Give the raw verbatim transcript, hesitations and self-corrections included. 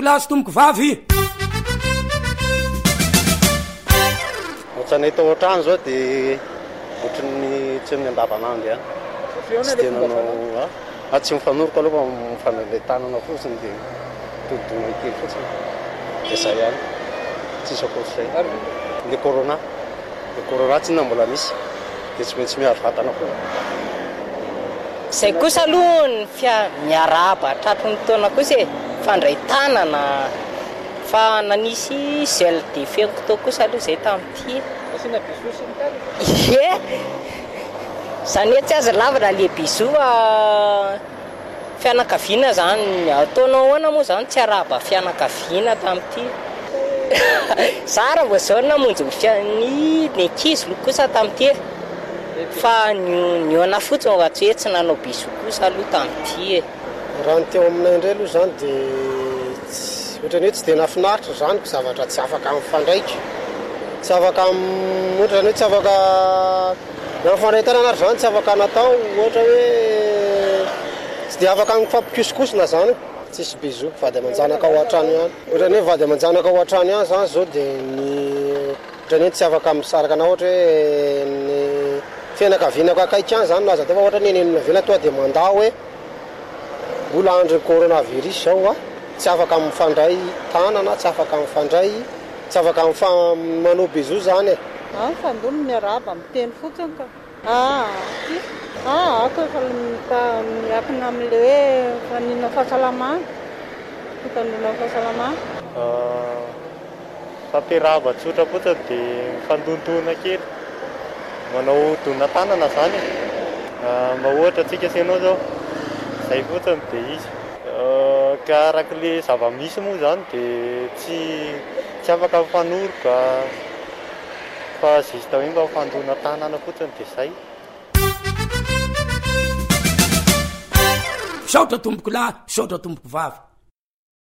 Plasy tomboko vavy ohatrany tao an-trano zao dia ohatrany tsy amin'ny andavanandro any tsy tena nao a tsy mifanoroko aloha mifanale tanana fotsiny dia todidona kely fotsiny dia zay ihany tsisy akoatr'izay le corona le corona tsy na mbola misy dia tsy maintsy miaro vatana koa zay kosa aloha ny fia miaraba tratry ny taona kosa e fandray tanana fa nanisy gel de fenko kosa aloha zay tamin'ity asina bisou ny tany ye zany hoe tsy aza lavana le bisou fianakaviana zany ataonao ahoana moa zany tsy araba fianakaviana tamin'ity Sara vao zao namonjy ny ny ankizy kosa tamin'ity fa niona fotsiny fa tsy hoe tsy nanao bisou kosa aloha tamin'ity e raha ny teo aminay indray aloha zany dia ohatrany hoe tsy dia nafinaritra zany ko zavatra tsy afaka mifandraika tsy afaka ohatrany hoe tsy afaka nafandray tanana ary zany tsy afaka natao ohatra hoe tsy dia afaka mifampikosikosina zany tsisy bisou vady aman-janaka ao an-trano ihany ohatrany hoe vady aman-janaka ao an-trano ihany zany zao dia ny ohatrany hoe tsy afaka misaraka na ohatra hoe ny fianakavianako akaiky ihany zany laza teo fa ohatra ny eny navela toa dia mandà hoe mbola andro coronavirus zao a tsy afaka mifandray tanana tsy afaka mifandray tsy afaka manao bisou zany e ah fandono miaraba miteny fotsiny ka ah ah ako efa miakina amin'le hoe fanina fahasalamana fitanona fahasalamana fampiarahaba tsotra fotsiny dia mifandontoana kely manao dona tanana zany mba ohatra atsika asianao zao zay fotsiny dia izy ka arak'le zava-misy moa zany dia tsy tsy afaka mifanoroka fa zista hoe mba mifandona tanana fotsiny dia zay saotra tomboko lahy saotra tomboko vavy